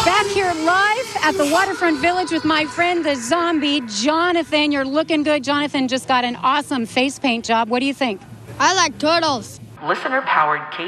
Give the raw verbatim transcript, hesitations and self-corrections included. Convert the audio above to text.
Back here live at the Waterfront Village with my friend, the zombie, Jonathan. You're looking good. Jonathan just got an awesome face paint job. What do you think? I like turtles. Listener-powered K